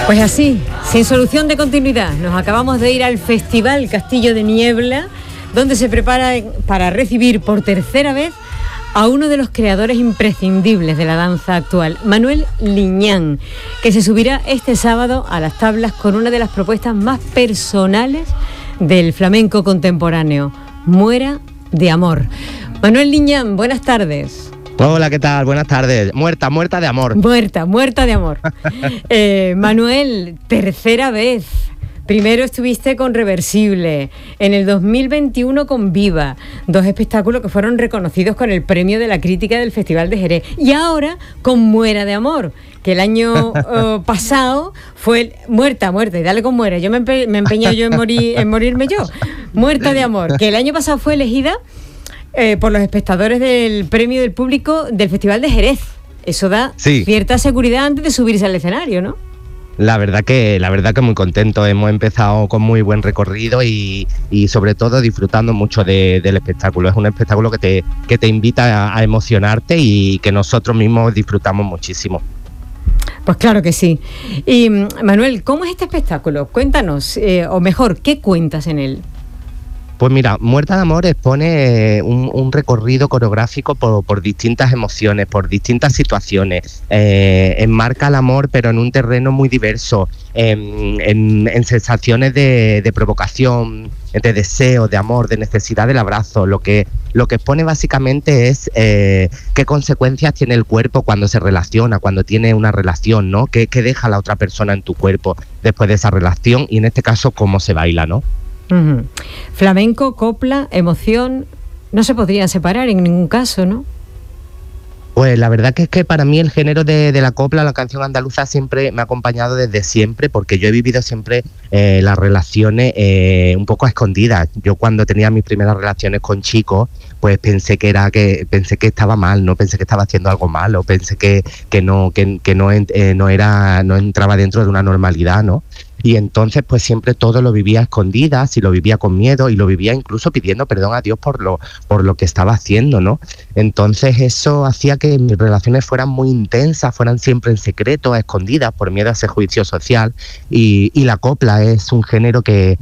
Pues así, sin solución de continuidad, nos acabamos de ir al Festival Castillo de Niebla, donde se prepara para recibir por tercera vez a uno de los creadores imprescindibles de la danza actual, Manuel Liñán, que se subirá este sábado a las tablas con una de las propuestas más personales del flamenco contemporáneo, Muera de Amor. Manuel Liñán, buenas tardes. Hola, ¿qué tal? Buenas tardes. Muerta de amor. Muerta de amor. Manuel, tercera vez. Primero estuviste con Reversible, en el 2021 con Viva, dos espectáculos que fueron reconocidos con el premio de la crítica del Festival de Jerez, y ahora con Muera de Amor, que el año pasado fue Muerta, y dale con Muera, yo me empeñé yo en morirme yo, Muerta de Amor, que el año pasado fue elegida por los espectadores del premio del público del Festival de Jerez. Eso da cierta seguridad antes de subirse al escenario, ¿no? La verdad que muy contento. Hemos empezado con muy buen recorrido y sobre todo disfrutando mucho del espectáculo. Es un espectáculo que te invita a emocionarte y que nosotros mismos disfrutamos muchísimo. Pues claro que sí. Y Manuel, ¿cómo es este espectáculo? Cuéntanos, o mejor, ¿qué cuentas en él? Pues mira, Muerta de Amor expone un recorrido coreográfico por distintas emociones, por distintas situaciones. Enmarca el amor, pero en un terreno muy diverso, en sensaciones de provocación, de deseo, de amor, de necesidad del abrazo. Lo que expone básicamente es qué consecuencias tiene el cuerpo cuando se relaciona, cuando tiene una relación, ¿no? ¿Qué deja la otra persona en tu cuerpo después de esa relación? Y en este caso, cómo se baila, ¿no? Uh-huh. Flamenco, copla, emoción, no se podrían separar en ningún caso, ¿no? Pues la verdad que es que para mí el género de la copla, la canción andaluza, siempre me ha acompañado desde siempre, porque yo he vivido siempre las relaciones un poco a escondidas. Yo cuando tenía mis primeras relaciones con chicos, pues pensé que estaba mal, no pensé que estaba haciendo algo malo, pensé que no entraba dentro de una normalidad, ¿no? Y entonces pues siempre todo lo vivía a escondidas y lo vivía con miedo y lo vivía incluso pidiendo perdón a Dios por lo que estaba haciendo, ¿no? Entonces eso hacía que mis relaciones fueran muy intensas, fueran siempre en secreto, a escondidas, por miedo a ese juicio social. Y la copla es un género que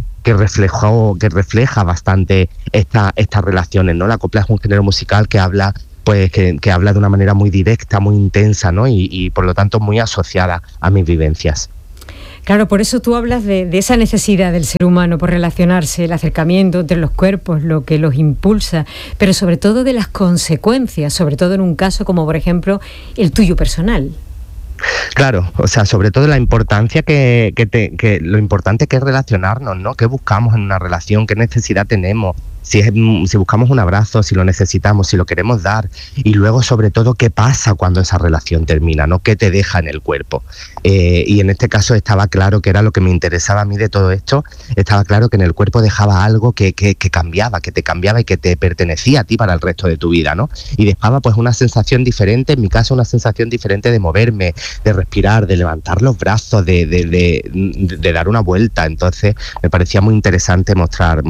refleja bastante estas relaciones, ¿no? La copla es un género musical que habla que habla de una manera muy directa, muy intensa, ¿no? Y por lo tanto muy asociada a mis vivencias. Claro, por eso tú hablas de esa necesidad del ser humano por relacionarse, el acercamiento entre los cuerpos, lo que los impulsa, pero sobre todo de las consecuencias, sobre todo en un caso como por ejemplo el tuyo personal. Claro, o sea, sobre todo la importancia lo importante que es relacionarnos, ¿no? ¿Qué buscamos en una relación? ¿Qué necesidad tenemos? Si buscamos un abrazo, si lo necesitamos, si lo queremos dar, y luego sobre todo qué pasa cuando esa relación termina, ¿no? ¿Qué te deja en el cuerpo? Y en este caso estaba claro que era lo que me interesaba a mí de todo esto, estaba claro que en el cuerpo dejaba algo que cambiaba, que te cambiaba y que te pertenecía a ti para el resto de tu vida, ¿no? Y dejaba pues una sensación diferente, en mi caso una sensación diferente de moverme, de respirar, de levantar los brazos, de dar una vuelta. Entonces me parecía muy interesante mostrar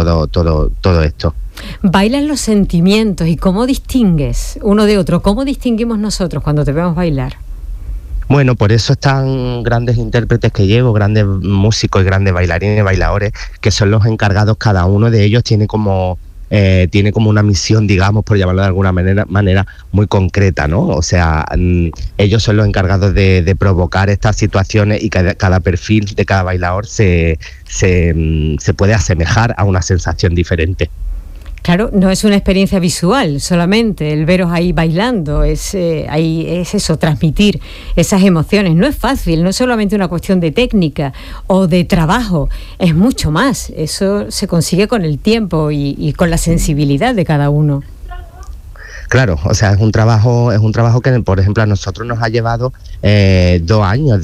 todo esto. Bailan los sentimientos, ¿y cómo distingues uno de otro? ¿Cómo distinguimos nosotros cuando te vemos bailar? Bueno, por eso están grandes intérpretes que llevo, grandes músicos y grandes bailarines y bailadores, que son los encargados, cada uno de ellos tiene como una misión, digamos, por llamarlo de alguna manera muy concreta, ¿no? O sea, ellos son los encargados de provocar estas situaciones y cada perfil de cada bailador se puede asemejar a una sensación diferente. Claro, no es una experiencia visual solamente, el veros ahí bailando, es eso, transmitir esas emociones. No es fácil, no es solamente una cuestión de técnica o de trabajo, es mucho más. Eso se consigue con el tiempo y con la sensibilidad de cada uno. Claro, o sea, es un trabajo que, por ejemplo, a nosotros nos ha llevado 2 años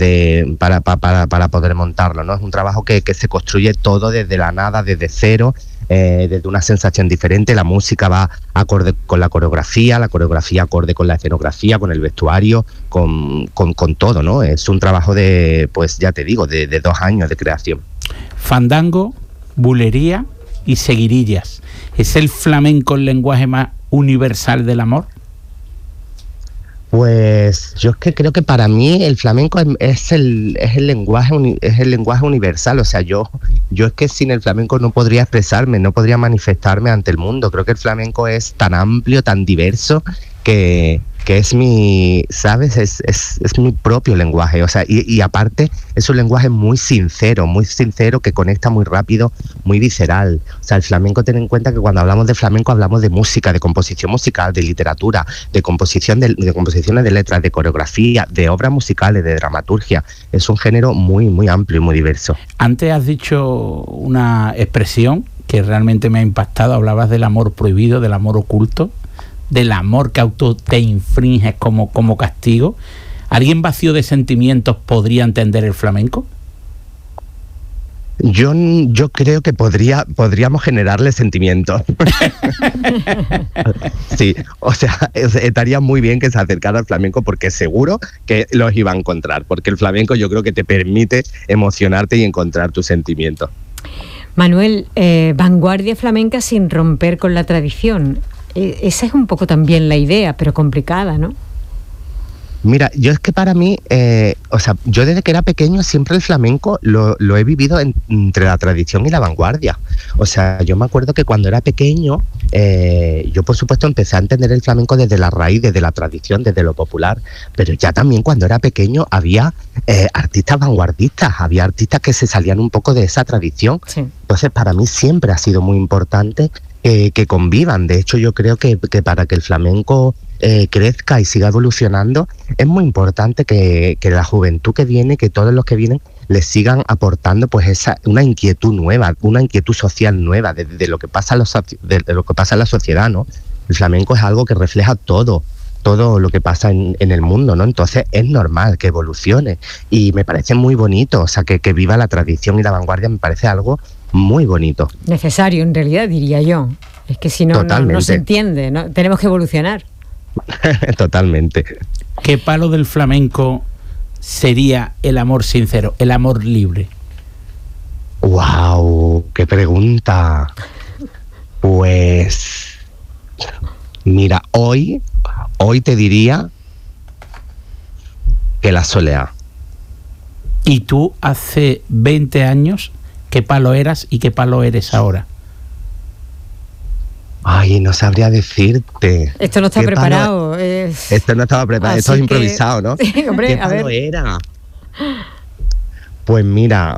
para poder montarlo, ¿no? Es un trabajo que se construye todo desde la nada, desde cero, desde una sensación diferente. La música va acorde con la coreografía acorde con la escenografía, con el vestuario, con todo, ¿no? Es un trabajo de 2 años de creación. Fandango, bulería y seguirillas. ¿Es el flamenco el lenguaje más universal del amor? Pues yo es que creo que para mí el flamenco es el lenguaje universal. O sea, yo es que sin el flamenco no podría expresarme, no podría manifestarme ante el mundo. Creo que el flamenco es tan amplio, tan diverso, que es mi, ¿sabes? Es mi propio lenguaje. O sea, y aparte es un lenguaje muy sincero, que conecta muy rápido, muy visceral. O sea, el flamenco, ten en cuenta que cuando hablamos de flamenco hablamos de música, de composición musical, de literatura, de composiciones de letras, de coreografía, de obras musicales, de dramaturgia. Es un género muy, muy amplio y muy diverso. Antes has dicho una expresión que realmente me ha impactado. Hablabas del amor prohibido, del amor oculto, del amor que auto te infringes como castigo. ¿Alguien vacío de sentimientos podría entender el flamenco? Yo creo que podríamos generarle sentimientos. Sí, o sea, estaría muy bien que se acercara al flamenco, porque seguro que los iba a encontrar, porque el flamenco yo creo que te permite emocionarte y encontrar tus sentimientos. Manuel, vanguardia flamenca sin romper con la tradición. Esa es un poco también la idea, pero complicada, ¿no? Mira, yo es que para mí, o sea, yo desde que era pequeño siempre el flamenco lo he vivido entre la tradición y la vanguardia. O sea, yo me acuerdo que cuando era pequeño, yo por supuesto empecé a entender el flamenco desde la raíz, desde la tradición, desde lo popular, pero ya también cuando era pequeño había artistas vanguardistas, había artistas que se salían un poco de esa tradición. Sí. Entonces para mí siempre ha sido muy importante que convivan. De hecho, yo creo que para que el flamenco crezca y siga evolucionando, es muy importante que la juventud que viene, que todos los que vienen, les sigan aportando pues una inquietud nueva, una inquietud social nueva de lo que pasa de lo que pasa en la sociedad, ¿no? El flamenco es algo que refleja todo lo que pasa en el mundo, ¿no? Entonces es normal que evolucione y me parece muy bonito. O sea, que viva la tradición y la vanguardia me parece algo muy bonito. Necesario, en realidad, diría yo. Es que si no se entiende, ¿no? Tenemos que evolucionar. Totalmente. ¿Qué palo del flamenco sería el amor sincero, el amor libre? ¡Wow! ¡Qué pregunta! Pues mira, hoy te diría que la soleá. ¿Y tú hace 20 años qué palo eras y qué palo eres ahora? Ay, no sabría decirte. Esto no está preparado. Esto no estaba preparado, esto es improvisado, ¿no? Sí, hombre, ¿qué palo era? Pues mira...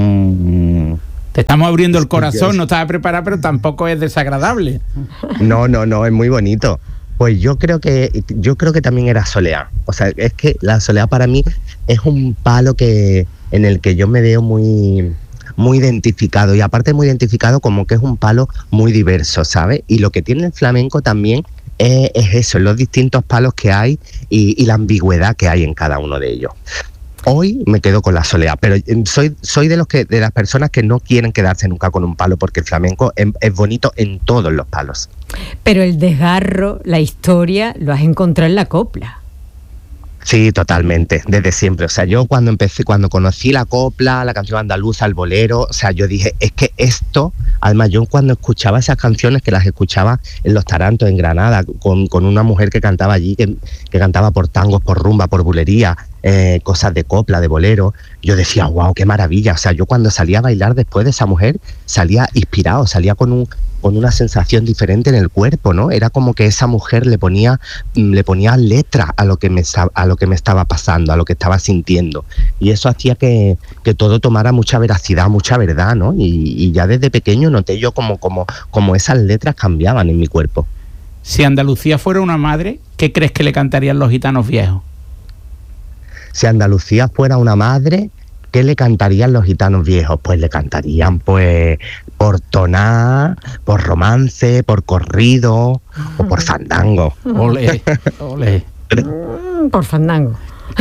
Te estamos abriendo el corazón, no estaba preparado, pero tampoco es desagradable. No, es muy bonito. Pues yo creo que también era soleá. O sea, es que la soleá para mí es un palo en el que yo me veo muy identificado, y aparte muy identificado como que es un palo muy diverso, ¿sabes? Y lo que tiene el flamenco también es eso, los distintos palos que hay y la ambigüedad que hay en cada uno de ellos. Hoy me quedo con la soleá, pero soy de las personas que no quieren quedarse nunca con un palo, porque el flamenco es bonito en todos los palos. Pero el desgarro, la historia, lo has encontrado en la copla. Sí, totalmente, desde siempre. O sea, yo cuando conocí la copla, la canción andaluza, el bolero, o sea, yo dije, es que esto, además yo cuando escuchaba esas canciones, que las escuchaba en Los Tarantos, en Granada, con una mujer que cantaba allí, que cantaba por tangos, por rumba, por bulería, cosas de copla, de bolero, yo decía, wow, qué maravilla. O sea, yo cuando salía a bailar después de esa mujer, salía inspirado, salía con una sensación diferente en el cuerpo, ¿no? Era como que esa mujer le ponía letra a lo que me estaba pasando, a lo que estaba sintiendo. Y eso hacía que todo tomara mucha veracidad, mucha verdad, ¿no? Y ya desde pequeño noté yo como esas letras cambiaban en mi cuerpo. Si Andalucía fuera una madre, ¿qué crees que le cantarían los gitanos viejos? Si Andalucía fuera una madre, ¿qué le cantarían los gitanos viejos? Pues le cantarían pues por toná, por romance, por corrido o por fandango. Ole, ole. Por fandango.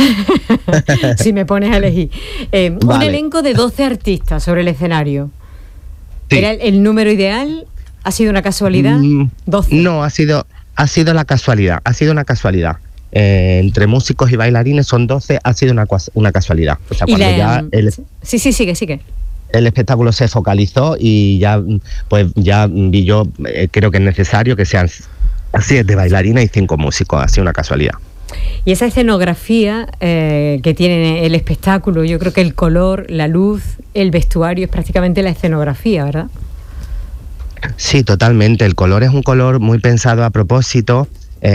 Si me pones a elegir. Vale. Un elenco de 12 artistas sobre el escenario. Sí. ¿Era el número ideal? ¿Ha sido una casualidad? 12. No, ha sido la casualidad. Ha sido una casualidad. Entre músicos y bailarines son 12, ha sido una casualidad. O sea, cuando Sí, sigue. El espectáculo se focalizó y ya vi yo, creo que es necesario que sean 7 bailarines y 5 músicos, ha sido una casualidad. Y esa escenografía que tiene el espectáculo, yo creo que el color, la luz, el vestuario es prácticamente la escenografía, ¿verdad? Sí, totalmente. El color es un color muy pensado a propósito,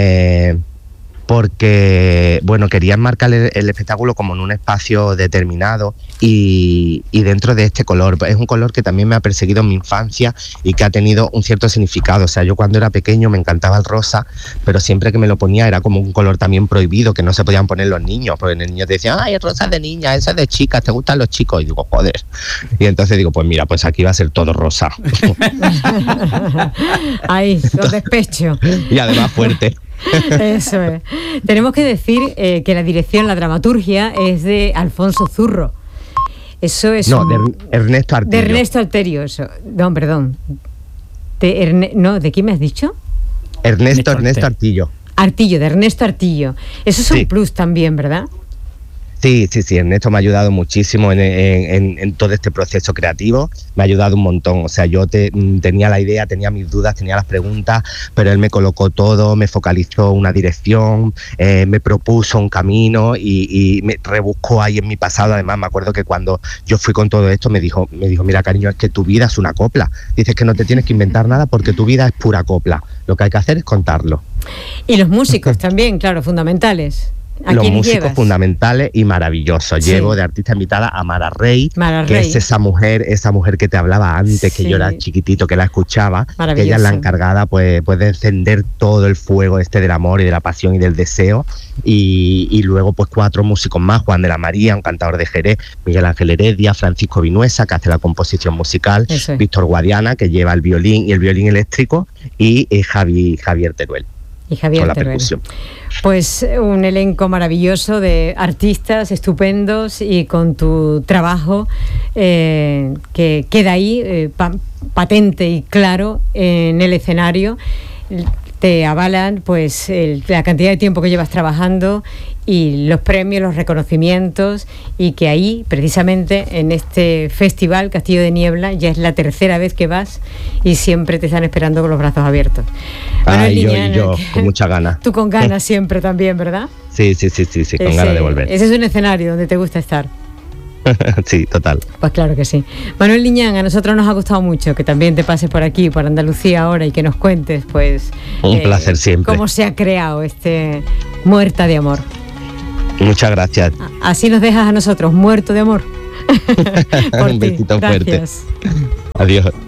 porque, bueno, quería enmarcar el espectáculo como en un espacio determinado y dentro de este color. Es un color que también me ha perseguido en mi infancia y que ha tenido un cierto significado. O sea, yo cuando era pequeño me encantaba el rosa, pero siempre que me lo ponía era como un color también prohibido, que no se podían poner los niños, porque los niños decían, ay, el rosa es de niña, eso es de chicas, ¿te gustan los chicos? Y digo, joder. Y entonces digo, pues mira, pues aquí va a ser todo rosa. Ahí, con despecho. Y además fuerte. Eso es. Tenemos que decir que la dirección, la dramaturgia es de Alfonso Zurro. Eso es... No, de Ernesto Artillo. De Ernesto Artillo, eso. No, perdón. ¿De quién me has dicho? Ernesto Artillo. Artillo, de Ernesto Artillo. Eso es un plus también, ¿verdad? Sí, Ernesto me ha ayudado muchísimo en todo este proceso creativo, me ha ayudado un montón. O sea, yo tenía la idea, tenía mis dudas, tenía las preguntas, pero él me colocó todo, me focalizó una dirección, me propuso un camino y me rebuscó ahí en mi pasado. Además, me acuerdo que cuando yo fui con todo esto me dijo, mira, cariño, es que tu vida es una copla. Dices que no te tienes que inventar nada porque tu vida es pura copla. Lo que hay que hacer es contarlo. Y los músicos también, claro, fundamentales. Los músicos fundamentales y maravillosos. Sí. Llevo de artista invitada a Mara Rey, que es esa mujer que te hablaba antes, que yo era chiquitito, que la escuchaba, que ella es la encargada pues de encender todo el fuego del amor y de la pasión y del deseo. Y luego pues 4 músicos más: Juan de la María, un cantador de Jerez, Miguel Ángel Heredia, Francisco Vinuesa, que hace la composición musical, Víctor Guadiana, que lleva el violín y el violín eléctrico, y Javier Teruel. Y Javier Teruel. Pues un elenco maravilloso de artistas estupendos, y con tu trabajo que queda ahí patente y claro en el escenario, te avalan pues la cantidad de tiempo que llevas trabajando y los premios, los reconocimientos, y que ahí precisamente en este festival Castillo de Niebla ya es la 3ª vez que vas y siempre te están esperando con los brazos abiertos. Yo con muchas ganas. Tú con ganas siempre también, ¿verdad? Sí, con ganas de volver. Ese es un escenario donde te gusta estar. Sí, total. Pues claro que sí. Manuel Liñán, a nosotros nos ha gustado mucho que también te pases por aquí, por Andalucía ahora, y que nos cuentes pues un placer siempre cómo se ha creado Muerta de Amor. Muchas gracias. Así nos dejas a nosotros, muerto de amor. Un besito fuerte. Adiós.